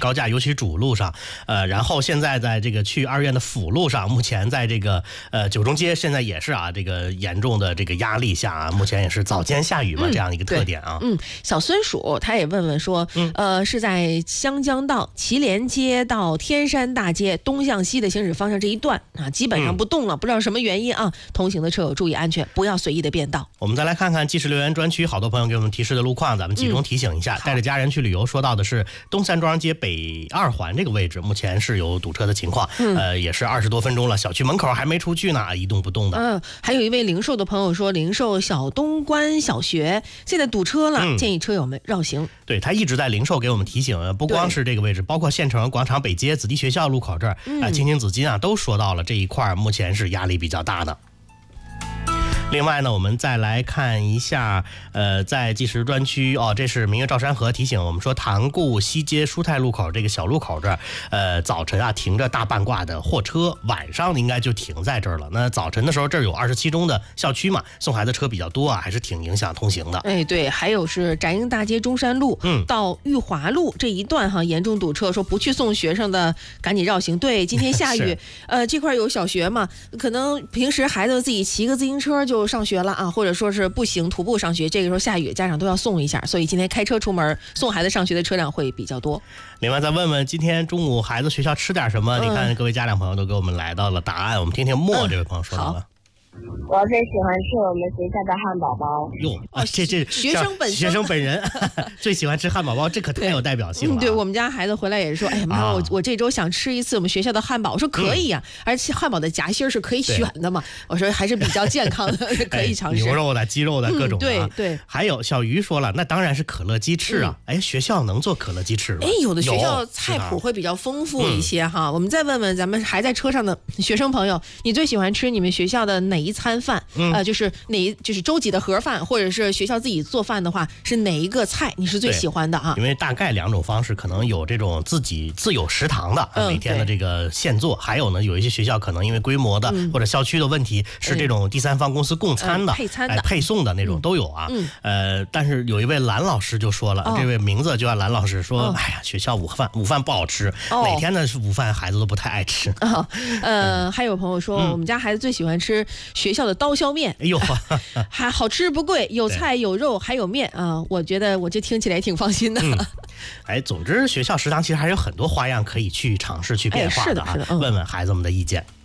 高架，尤其是主路上。然后现在在这个去二院的辅路上，目前在这个九中街现在也是啊，这个严重的这个压力下啊，目前也是早间下雨嘛，这样的一个特点啊。 小孙鼠他也问问说，是在湘江道祁连街到天山大街东向西的行驶方向这一段啊，基本上不动了，不知道什么原因啊，同行的车友注意安全，不要随意的变道。 我们再来看看纪实留言专区，好多朋友给我们提示的路况，咱们集中提醒一下。带着家人去旅游，说到的是东三庄街北2环这个位置，目前是有堵车的情况，也是20多分钟了，小区门口还没出去呢，一动不动的。 还有一位零售的朋友说，零售小东关小学现在堵车了，建议车友们绕行。 对，他一直在零售给我们提醒，不光是这个位置，包括县城广场北街子弟学校路口这儿，青青紫金啊，都说到了这一块目前是压力比较大的。另外呢，我们再来看一下，在纪实专区这是明月照山河提醒我们说，塘沽西街蔬菜路口这个小路口这儿，早晨啊停着大半挂的货车，晚上应该就停在这儿了。那早晨的时候，这儿有27中的校区嘛，送孩子车比较多啊，还是挺影响通行的。 对，还有是展英大街中山路到裕华路这一段哈，严重堵车，说不去送学生的赶紧绕行。对，今天下雨，这块有小学嘛，可能平时孩子自己骑个自行车就上学了啊，或者说是步行徒步上学，这个时候下雨家长都要送一下，所以今天开车出门送孩子上学的车辆会比较多。 另外再问问今天中午孩子学校吃点什么，你看各位家长朋友都给我们来到了答案，我们听听莫这位朋友说到了。 我最喜欢吃我们学校的汉堡包。 这学生本人最喜欢吃汉堡包，这可太有代表性了。 对，我们家孩子回来也是说，哎呀妈，我这周想吃一次我们学校的汉堡。我说可以呀，而且汉堡的夹心是可以选的嘛。我说还是比较健康的，可以尝试。 牛肉的、鸡肉的各种啊。对。 还有小鱼说了，那当然是可乐鸡翅啊。学校能做可乐鸡翅吗？ 有的学校菜谱会比较丰富一些哈。我们再问问咱们还在车上的学生朋友，你最喜欢吃你们学校的哪一餐饭？就是周几的盒饭，或者是学校自己做饭的话，是哪一个菜你是最喜欢的啊？ 因为大概2种方式，可能有这种自有食堂的，每天的这个现做，还有呢有一些学校可能因为规模的或者校区的问题，是这种第三方公司供餐的、 配餐的、 配送的那种都有啊。但是有一位蓝老师就说了，这位名字就叫蓝老师说，哎呀，学校午饭不好吃，哪天的午饭孩子都不太爱吃。 还有朋友说，我们家孩子最喜欢吃学校的刀削面，还好吃不贵，有菜有肉还有面啊！我觉得我这听起来也挺放心的。 总之学校食堂其实还有很多花样可以去尝试去变化的啊！问问孩子们的意见。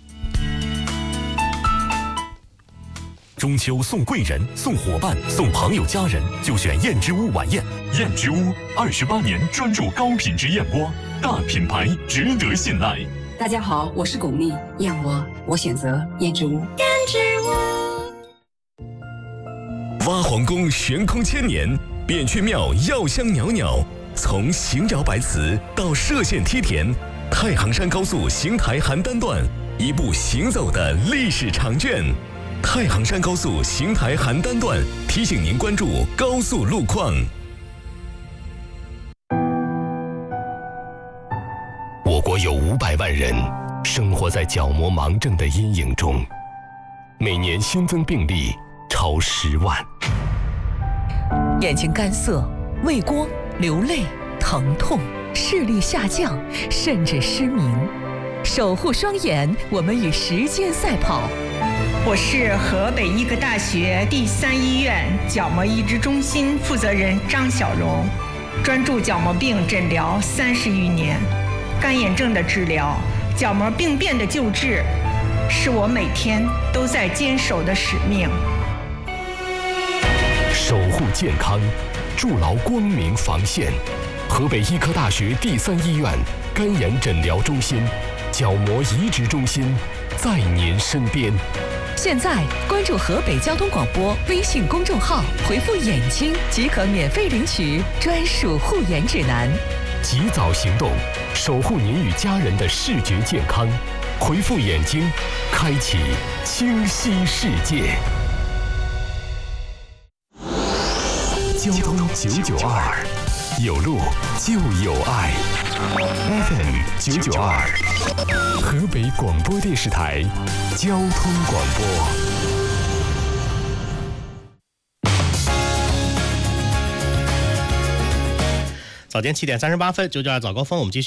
中秋送贵人、送伙伴、送朋友家人，就选燕之屋晚宴。燕之屋28年专注高品质燕窝，大品牌值得信赖。 大家好，我是巩俐，燕窝我选择燕之屋。燕之屋。挖皇宫悬空千年，扁鹊庙药香袅袅。从邢窑白瓷到歙县梯田，太行山高速邢台邯郸段，一部行走的历史长卷。太行山高速邢台邯郸段提醒您关注高速路况。我国有500万人生活在角膜盲症的阴影中，每年新增病例超10万。 眼睛干涩、畏光、流泪、疼痛、视力下降，甚至失明。守护双眼，我们与时间赛跑。 我是河北医科大学第3医院角膜移植中心负责人张小荣，专注角膜病诊疗30余年，干眼症的治疗、角膜病变的救治，是我每天都在坚守的使命。 守护健康，筑牢光明防线。河北医科大学第3医院干眼诊疗中心、角膜移植中心在您身边。 现在关注河北交通广播微信公众号，回复眼睛即可免费领取专属护眼指南。 及早行动，守护您与家人的视觉健康。回复眼睛，开启清晰世界。交通992，有路就有爱。FM 992，河北广播电视台交通广播。 早间7点38分，992早高峰，我们继续。